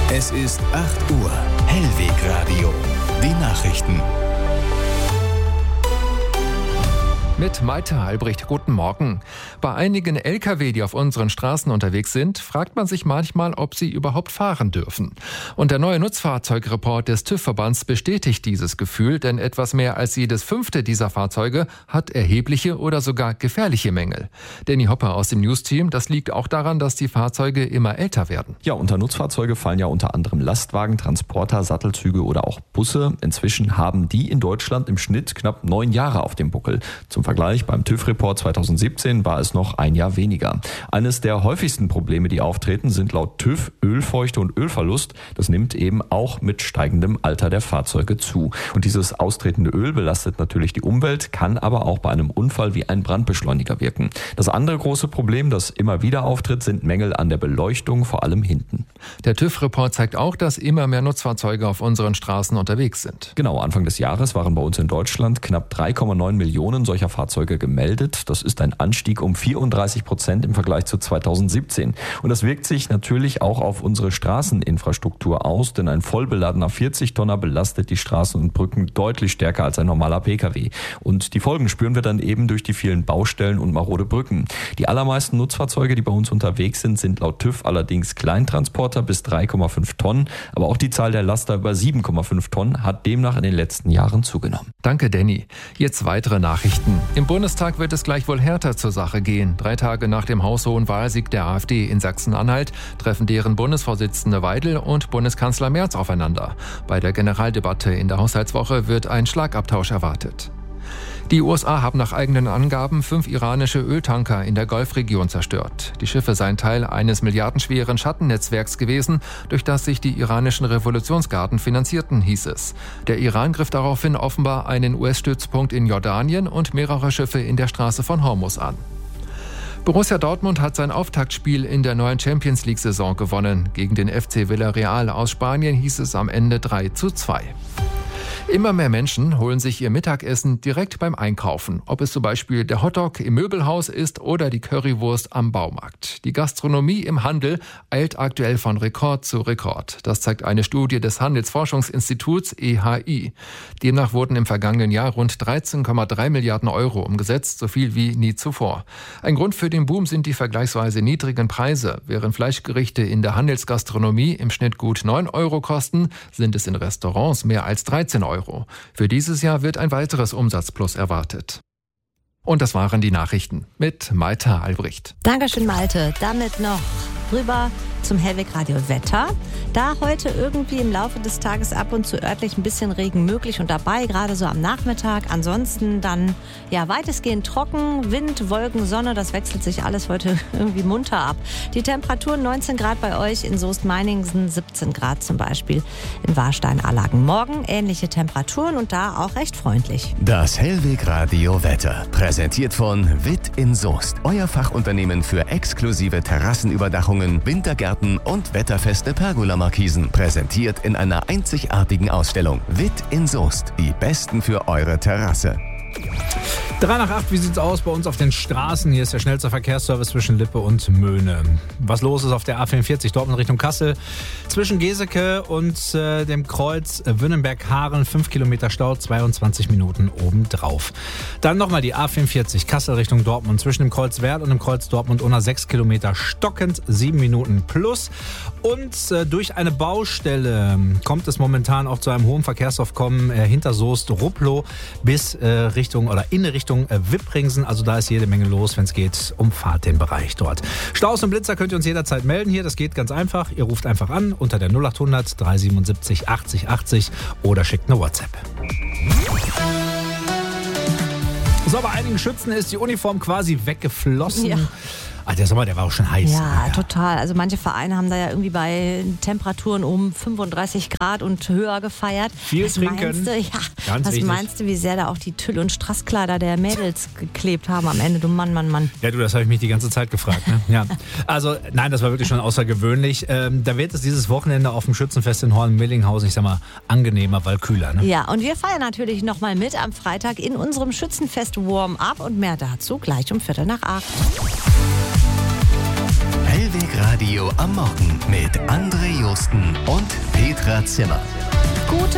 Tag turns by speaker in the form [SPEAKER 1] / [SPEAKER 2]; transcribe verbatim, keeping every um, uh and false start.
[SPEAKER 1] Es ist acht Uhr. Hellwegradio. Die Nachrichten.
[SPEAKER 2] Mit Malte Albrecht, guten Morgen. Bei einigen L K W, die auf unseren Straßen unterwegs sind, fragt man sich manchmal, ob sie überhaupt fahren dürfen. Und der neue Nutzfahrzeugreport des TÜV-Verbands bestätigt dieses Gefühl, denn etwas mehr als jedes fünfte dieser Fahrzeuge hat erhebliche oder sogar gefährliche Mängel. Danny Hopper aus dem News-Team, das liegt auch daran, dass die Fahrzeuge immer älter werden.
[SPEAKER 3] Ja, unter Nutzfahrzeuge fallen ja unter anderem Lastwagen, Transporter, Sattelzüge oder auch Busse. Inzwischen haben die in Deutschland im Schnitt knapp neun Jahre auf dem Buckel. Zum Vergleich, beim TÜV-Report zweitausendsiebzehn war es noch ein Jahr weniger. Eines der häufigsten Probleme, die auftreten, sind laut TÜV Ölfeuchte und Ölverlust. Das nimmt eben auch mit steigendem Alter der Fahrzeuge zu. Und dieses austretende Öl belastet natürlich die Umwelt, kann aber auch bei einem Unfall wie ein Brandbeschleuniger wirken. Das andere große Problem, das immer wieder auftritt, sind Mängel an der Beleuchtung, vor allem hinten.
[SPEAKER 2] Der TÜV-Report zeigt auch, dass immer mehr Nutzfahrzeuge auf unseren Straßen unterwegs sind.
[SPEAKER 3] Genau, Anfang des Jahres waren bei uns in Deutschland knapp drei Komma neun Millionen solcher Fahrzeuge gemeldet. Das ist ein Anstieg um vierunddreißig Prozent im Vergleich zu zweitausendsiebzehn. Und das wirkt sich natürlich auch auf unsere Straßeninfrastruktur aus, denn ein vollbeladener vierzig Tonner belastet die Straßen und Brücken deutlich stärker als ein normaler Pkw. Und die Folgen spüren wir dann eben durch die vielen Baustellen und marode Brücken. Die allermeisten Nutzfahrzeuge, die bei uns unterwegs sind, sind laut TÜV allerdings Kleintransporter bis drei Komma fünf Tonnen. Aber auch die Zahl der Laster über sieben Komma fünf Tonnen hat demnach in den letzten Jahren zugenommen.
[SPEAKER 2] Danke, Danny. Jetzt weitere Nachrichten. Im Bundestag wird es gleich wohl härter zur Sache gehen. Drei Tage nach dem haushohen Wahlsieg der AfD in Sachsen-Anhalt treffen deren Bundesvorsitzende Weidel und Bundeskanzler Merz aufeinander. Bei der Generaldebatte in der Haushaltswoche wird ein Schlagabtausch erwartet. Die U S A haben nach eigenen Angaben fünf iranische Öltanker in der Golfregion zerstört. Die Schiffe seien Teil eines milliardenschweren Schattennetzwerks gewesen, durch das sich die iranischen Revolutionsgarden finanzierten, hieß es. Der Iran griff daraufhin offenbar einen U S-Stützpunkt in Jordanien und mehrere Schiffe in der Straße von Hormuz an. Borussia Dortmund hat sein Auftaktspiel in der neuen Champions-League-Saison gewonnen. Gegen den F C Villarreal aus Spanien hieß es am Ende drei zu zwei. Immer mehr Menschen holen sich ihr Mittagessen direkt beim Einkaufen. Ob es zum Beispiel der Hotdog im Möbelhaus ist oder die Currywurst am Baumarkt. Die Gastronomie im Handel eilt aktuell von Rekord zu Rekord. Das zeigt eine Studie des Handelsforschungsinstituts E H I. Demnach wurden im vergangenen Jahr rund dreizehn Komma drei Milliarden Euro umgesetzt, so viel wie nie zuvor. Ein Grund für den Boom sind die vergleichsweise niedrigen Preise. Während Fleischgerichte in der Handelsgastronomie im Schnitt gut neun Euro kosten, sind es in Restaurants mehr als dreizehn Euro. Für dieses Jahr wird ein weiteres Umsatzplus erwartet. Und das waren die Nachrichten mit Malte Albrecht.
[SPEAKER 4] Dankeschön, Malte. Damit noch rüber zum Hellwegradio Wetter. Da heute irgendwie im Laufe des Tages ab und zu örtlich ein bisschen Regen möglich und dabei, gerade so am Nachmittag. Ansonsten dann ja weitestgehend trocken, Wind, Wolken, Sonne, das wechselt sich alles heute irgendwie munter ab. Die Temperaturen neunzehn Grad bei euch, in Soest-Meiningen siebzehn Grad zum Beispiel, in Warstein-Allagen. Morgen ähnliche Temperaturen und da auch recht freundlich.
[SPEAKER 1] Das Hellwegradio Wetter, präsentiert von Witt in Soest. Euer Fachunternehmen für exklusive Terrassenüberdachungen, Wintergärten und wetterfeste Pergola-Markisen. Präsentiert in einer einzigartigen Ausstellung. Witt in Soest. Die Besten für eure Terrasse.
[SPEAKER 5] drei nach acht, wie sieht's aus bei uns auf den Straßen? Hier ist der schnellste Verkehrsservice zwischen Lippe und Möhne. Was los ist auf der A vierundvierzig Dortmund Richtung Kassel? Zwischen Geseke und äh, dem Kreuz Wünnenberg-Haaren, fünf Kilometer Stau, zweiundzwanzig Minuten obendrauf. Dann nochmal die A vierundvierzig Kassel Richtung Dortmund. Zwischen dem Kreuz Werl und dem Kreuz Dortmund-Unna sechs Kilometer stockend, sieben Minuten plus. Und äh, durch eine Baustelle kommt es momentan auch zu einem hohen Verkehrsaufkommen äh, hinter Soest-Rupplow bis äh, Richtung oder in Richtung äh, Wippringsen. Also da ist jede Menge los, wenn es geht, umfahrt den Bereich dort. Staus und Blitzer könnt ihr uns jederzeit melden hier. Das geht ganz einfach. Ihr ruft einfach an unter der null acht hundert dreihundertsiebenundsiebzig achtzig achtzig oder schickt eine WhatsApp. So, bei einigen Schützen ist die Uniform quasi weggeflossen. Ja. Ah, der Sommer, der war auch schon heiß.
[SPEAKER 4] Ja, ja, total. Also manche Vereine haben da ja irgendwie bei Temperaturen um fünfunddreißig Grad und höher gefeiert.
[SPEAKER 5] Viel was trinken.
[SPEAKER 4] Meinst du, ja, Ganz was wichtig. Meinst du, wie sehr da auch die Tüll- und Strasskleider der Mädels geklebt haben am Ende? Du Mann, Mann, Mann.
[SPEAKER 5] Ja, du, das habe ich mich die ganze Zeit gefragt. Ne? Ja. Also, nein, das war wirklich schon außergewöhnlich. Ähm, da wird es dieses Wochenende auf dem Schützenfest in Horn-Millinghausen, ich sag mal, angenehmer, weil kühler. Ne?
[SPEAKER 4] Ja, und wir feiern natürlich nochmal mit am Freitag in unserem Schützenfest Warm-Up und mehr dazu gleich um Viertel nach acht.
[SPEAKER 1] Hellwegradio am Morgen mit André Josef. Drosten und Petra Zimmer.
[SPEAKER 4] Gute